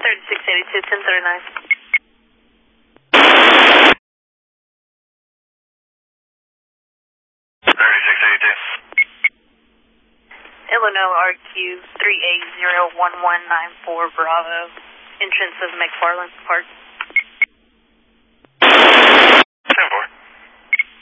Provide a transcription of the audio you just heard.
3682, 1039. Illinois RQ 3801194 Bravo, entrance of McFarland Park.